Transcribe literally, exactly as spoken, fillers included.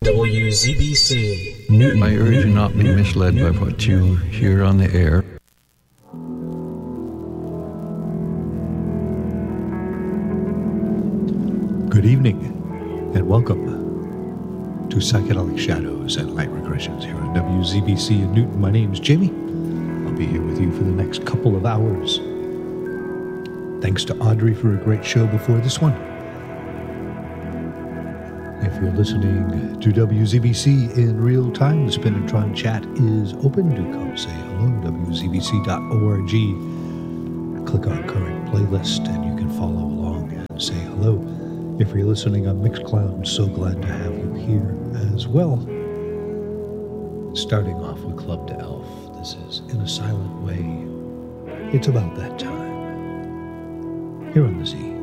W Z B C. Newton. I urge you not be misled by what you hear on the air. Good evening, and welcome to Psychedelic Shadows and Light Regressions here on W Z B C in Newton. My name's Jamie. I'll be here with you for the next couple of hours. Thanks to Audrey for a great show before this one. If you're listening to W Z B C in real time, the Spinatron chat is open. Do come say hello, W Z B C dot org. Click on current playlist and you can follow along and say hello. If you're listening on Mixcloud, I'm so glad to have you here as well. Starting off with Club to Elf, this is In a Silent Way. It's about that time. Here on the Z.